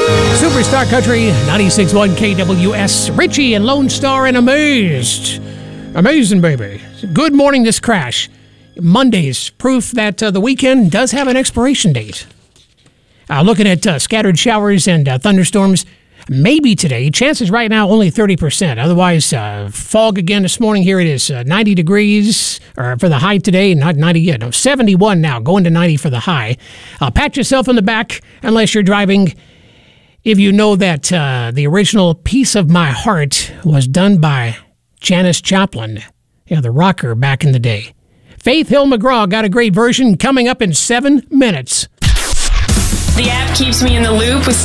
Superstar Country, 96.1 KWS. Richie and Lone Star and Amazed. Amazing, baby. Good morning, this crash. Monday's proof that the weekend does have an expiration date. Looking at scattered showers and thunderstorms, maybe today. Chances right now only 30%. Otherwise, fog again this morning. Here it is, 90 degrees or for the high today. Not 90 yet. No, 71 now, going to 90 for the high. Pat yourself in the back unless you're driving. If you know that the original Piece of My Heart was done by Janis Joplin, the rocker back in the day. Faith Hill McGraw got a great version coming up in 7 minutes. The app keeps me in the loop with